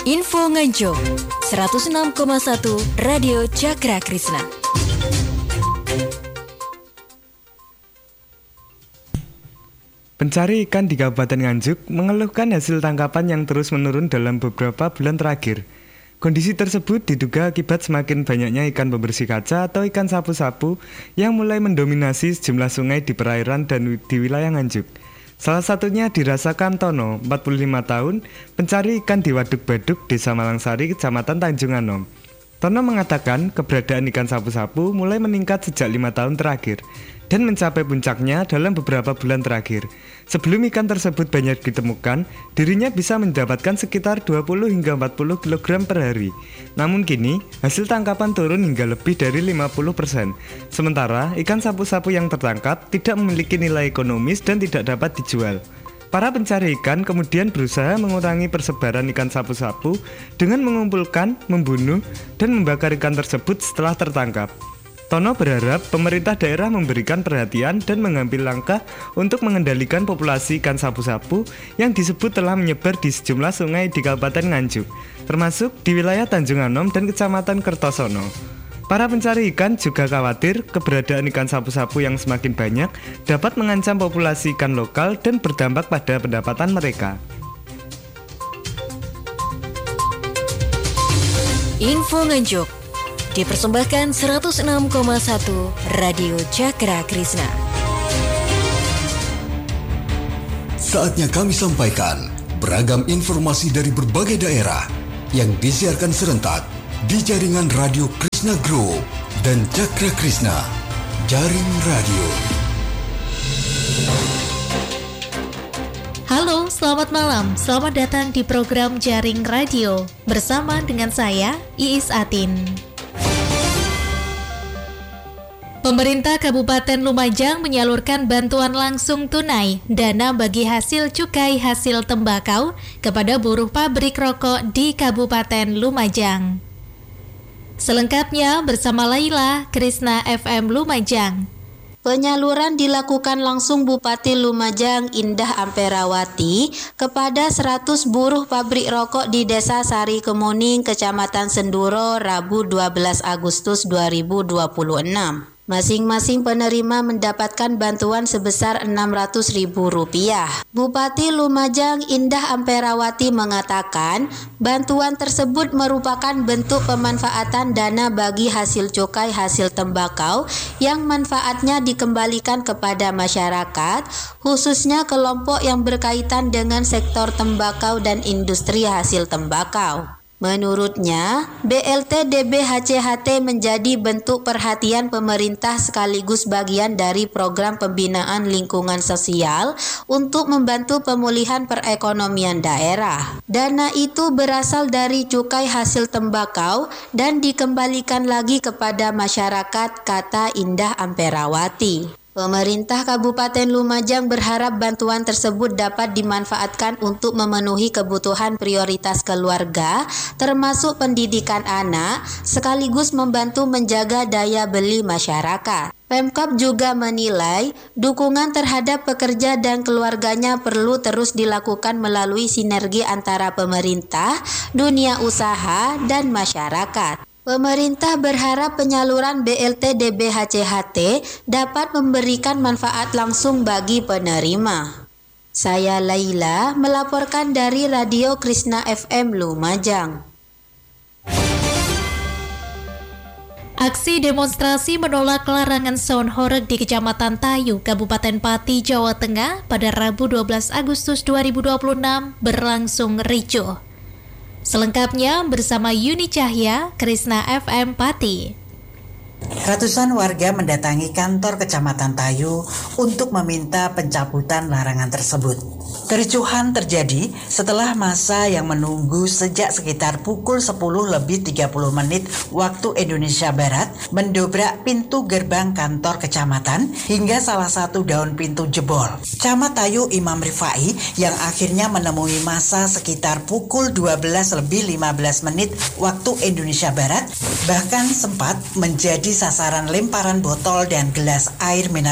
Info Nganjuk 106,1 Radio Cakra Krisna. Pencari ikan di Kabupaten Nganjuk mengeluhkan hasil tangkapan yang terus menurun dalam beberapa bulan terakhir. Kondisi tersebut diduga akibat semakin banyaknya ikan pembersih kaca atau ikan sapu-sapu yang mulai mendominasi sejumlah sungai di perairan dan di wilayah Nganjuk. Salah satunya dirasakan Tono, 45 tahun, pencari ikan di Waduk Baduk, Desa Malangsari, Kecamatan Tanjung Anom. Tono mengatakan keberadaan ikan sapu-sapu mulai meningkat sejak 5 tahun terakhir dan mencapai puncaknya dalam beberapa bulan terakhir. Sebelum ikan tersebut banyak ditemukan, dirinya bisa mendapatkan sekitar 20 hingga 40 kg per hari. Namun kini, hasil tangkapan turun hingga lebih dari 50%. Sementara, ikan sapu-sapu yang tertangkap tidak memiliki nilai ekonomis dan tidak dapat dijual. Para pencari ikan kemudian berusaha mengurangi persebaran ikan sapu-sapu dengan mengumpulkan, membunuh, dan membakar ikan tersebut setelah tertangkap. Tono berharap pemerintah daerah memberikan perhatian dan mengambil langkah untuk mengendalikan populasi ikan sapu-sapu yang disebut telah menyebar di sejumlah sungai di Kabupaten Nganjuk, termasuk di wilayah Tanjung Anom dan Kecamatan Kertosono. Para pencari ikan juga khawatir keberadaan ikan sapu-sapu yang semakin banyak dapat mengancam populasi ikan lokal dan berdampak pada pendapatan mereka. Info Nganjuk dipersembahkan 106,1 Radio Cakra Krisna. Saatnya kami sampaikan beragam informasi dari berbagai daerah yang disiarkan serentak di jaringan Radio Krisna Group dan Cakra Krisna, Jaring Radio. Halo, selamat malam. Selamat datang di program Jaring Radio bersama dengan saya, Iis Atin. Pemerintah Kabupaten Lumajang menyalurkan bantuan langsung tunai dana bagi hasil cukai hasil tembakau kepada buruh pabrik rokok di Kabupaten Lumajang. Selengkapnya bersama Laila, Krisna FM Lumajang. Penyaluran dilakukan langsung Bupati Lumajang Indah Amperawati kepada 100 buruh pabrik rokok di Desa Sari Kemuning, Kecamatan Senduro, Rabu 12 Agustus 2026. Masing-masing penerima mendapatkan bantuan sebesar Rp600.000. Bupati Lumajang Indah Amperawati mengatakan bantuan tersebut merupakan bentuk pemanfaatan dana bagi hasil cukai hasil tembakau yang manfaatnya dikembalikan kepada masyarakat, khususnya kelompok yang berkaitan dengan sektor tembakau dan industri hasil tembakau. Menurutnya, BLT DBHCHT menjadi bentuk perhatian pemerintah sekaligus bagian dari program pembinaan lingkungan sosial untuk membantu pemulihan perekonomian daerah. Dana itu berasal dari cukai hasil tembakau dan dikembalikan lagi kepada masyarakat, kata Indah Amperawati. Pemerintah Kabupaten Lumajang berharap bantuan tersebut dapat dimanfaatkan untuk memenuhi kebutuhan prioritas keluarga, termasuk pendidikan anak, sekaligus membantu menjaga daya beli masyarakat. Pemkab juga menilai dukungan terhadap pekerja dan keluarganya perlu terus dilakukan melalui sinergi antara pemerintah, dunia usaha, dan masyarakat. Pemerintah berharap penyaluran BLT DBHCHT dapat memberikan manfaat langsung bagi penerima. Saya Laila melaporkan dari Radio Krisna FM Lumajang. Aksi demonstrasi menolak larangan sound horeg di Kecamatan Tayu, Kabupaten Pati, Jawa Tengah pada Rabu 12 Agustus 2026 berlangsung ricuh. Selengkapnya bersama Yuni Cahya, Krisna FM Pati. Ratusan warga mendatangi kantor Kecamatan Tayu untuk meminta pencabutan larangan tersebut. Kericuhan terjadi setelah massa yang menunggu sejak sekitar pukul 10:30 waktu Indonesia Barat mendobrak pintu gerbang kantor kecamatan hingga salah satu daun pintu jebol. Camat Tayu Imam Rifai yang akhirnya menemui massa sekitar pukul 12:15 waktu Indonesia Barat bahkan sempat menjadi sasaran lemparan botol dan gelas air mineral.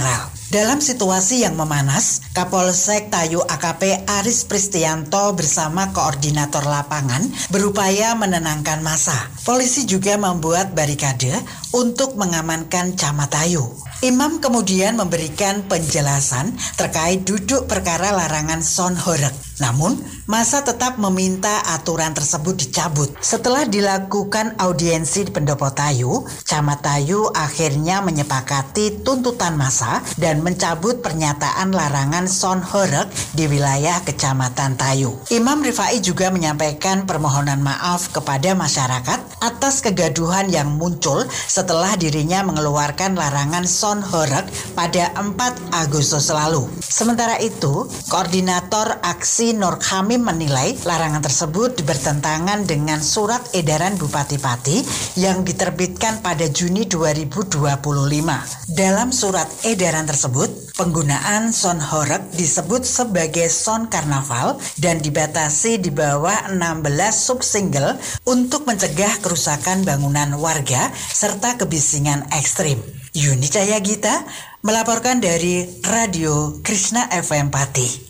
Dalam situasi yang memanas, Kapolsek Tayu AKP Aris Pristianto bersama koordinator lapangan berupaya menenangkan massa. Polisi juga membuat barikade untuk mengamankan Camat Tayu. Imam kemudian memberikan penjelasan terkait duduk perkara larangan sound horeg. Namun, massa tetap meminta aturan tersebut dicabut. Setelah dilakukan audiensi di Pendopo Tayu, Camat Tayu akhirnya menyepakati tuntutan massa dan mencabut pernyataan larangan sound horeg di wilayah Kecamatan Tayu. Imam Rifai juga menyampaikan permohonan maaf kepada masyarakat atas kegaduhan yang muncul setelah dirinya mengeluarkan larangan sound horeg pada 4 Agustus lalu. Sementara itu, Koordinator Aksi Nur Hamim menilai larangan tersebut bertentangan dengan surat edaran Bupati Pati yang diterbitkan pada Juni 2025. Dalam surat edaran tersebut, penggunaan sound horeg disebut sebagai sound karnaval dan dibatasi di bawah 16 subsingle untuk mencegah kerusakan bangunan warga serta kebisingan ekstrim. Yuni Cahya Gita melaporkan dari Radio Krishna FM Pati.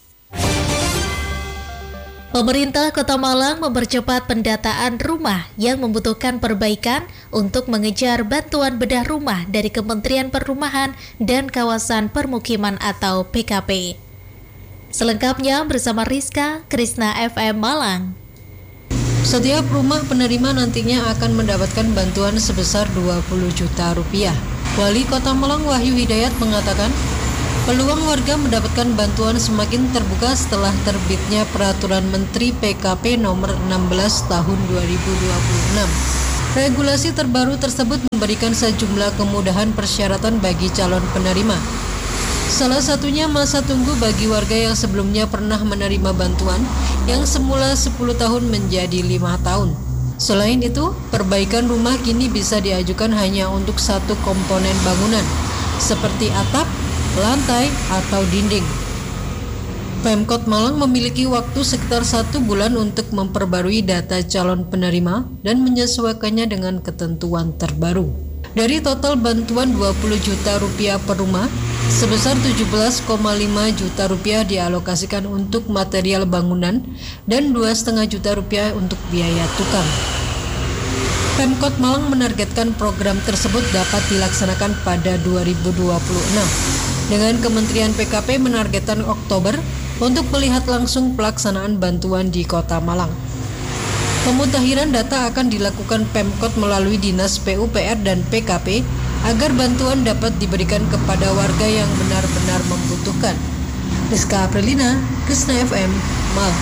Pemerintah Kota Malang mempercepat pendataan rumah yang membutuhkan perbaikan untuk mengejar bantuan bedah rumah dari Kementerian Perumahan dan Kawasan Permukiman atau PKP. Selengkapnya bersama Rizka, Krishna FM Malang. Setiap rumah penerima nantinya akan mendapatkan bantuan sebesar 20 juta rupiah. Wali Kota Malang Wahyu Hidayat mengatakan, peluang warga mendapatkan bantuan semakin terbuka setelah terbitnya Peraturan Menteri PKP nomor 16 tahun 2026. Regulasi terbaru tersebut memberikan sejumlah kemudahan persyaratan bagi calon penerima. Salah satunya masa tunggu bagi warga yang sebelumnya pernah menerima bantuan yang semula 10 tahun menjadi 5 tahun. Selain itu, perbaikan rumah kini bisa diajukan hanya untuk satu komponen bangunan, seperti atap, lantai, atau dinding. Pemkot Malang memiliki waktu sekitar 1 bulan untuk memperbarui data calon penerima dan menyesuaikannya dengan ketentuan terbaru. Dari total bantuan 20 juta rupiah per rumah, sebesar 17,5 juta rupiah dialokasikan untuk material bangunan dan 2,5 juta rupiah untuk biaya tukang. Pemkot Malang menargetkan program tersebut dapat dilaksanakan pada 2026. Dengan Kementerian PKP menargetkan Oktober untuk melihat langsung pelaksanaan bantuan di Kota Malang. Pemutahiran data akan dilakukan Pemkot melalui Dinas PUPR dan PKP agar bantuan dapat diberikan kepada warga yang benar-benar membutuhkan. Rizka Aprilina, Krishna FM, Malang.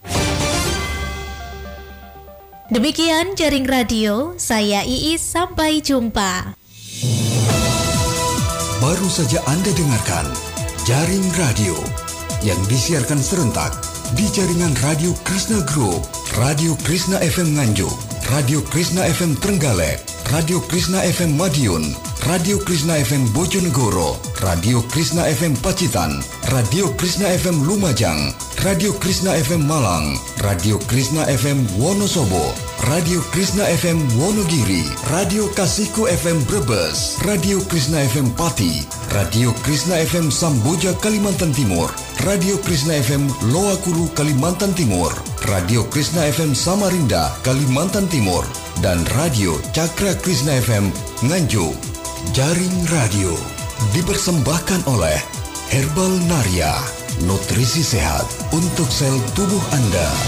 Demikian Jaring Radio, saya Iis, sampai jumpa. Baru saja Anda dengarkan Jaring Radio yang disiarkan serentak di jaringan Radio Krishna Group, Radio Krishna FM Nganjuk, Radio Krishna FM Trenggalek, Radio Krishna FM Madiun, Radio Krishna FM Bojonegoro, Radio Krishna FM Pacitan, Radio Krishna FM Lumajang, Radio Krishna FM Malang, Radio Krishna FM Wonosobo, Radio Krishna FM Wonogiri, Radio Kasihku FM Brebes, Radio Krishna FM Pati, Radio Krishna FM Samboja Kalimantan Timur, Radio Krishna FM Loakulu Kalimantan Timur, Radio Krishna FM Samarinda Kalimantan Timur, dan Radio Cakra Krishna FM Nganjuk. Jaring Radio dipersembahkan oleh Herbal Naria, nutrisi sehat untuk sel tubuh Anda.